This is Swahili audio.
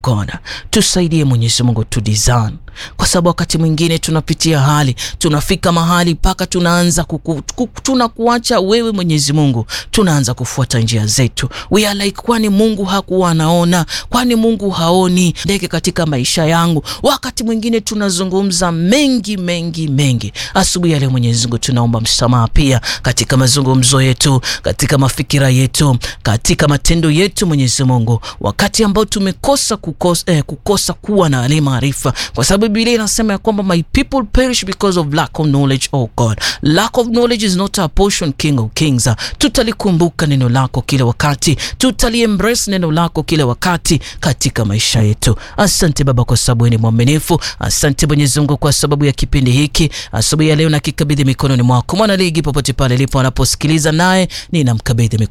God, tusaidie Mwenyezi Mungu to design, kwa sababu wakati mwingine tunapitia hali, tunafika mahali paka tunaanza tunakuacha wewe Mwenyezi Mungu, tunaanza kufuata njia zetu. We are like, kwani Mungu hakuwa anaona? Kwani Mungu haoni ndege katika maisha yangu? Wakati mwingine tunazungumza mengi. Asubuhi ya leo Mwenyezi Mungu tunaomba msamaha pia katika mazungumzo yetu, katika mafikira yetu, katika matendo yetu Mwenyezi Mungu, wakati ambao tumekosa kukosa kuwa na ile maarifa, kwa sababu Biblia inasema ya kwamba my people perish because of lack of knowledge. Oh God, lack of knowledge is not a portion, King of Kings. Tutalikumbuka neno lako kila wakati, tutaliembrace neno lako kila wakati katika maisha yetu. Asante Baba kwa sababu ni mwaminifu. Asante Mwenyezi Mungu kwa sababu ya kipindi hiki asubuhi ya leo, na kikabidhi mikononi mwako mwana ligi popote pale alipo anaposikiliza, naye ninamkabidhi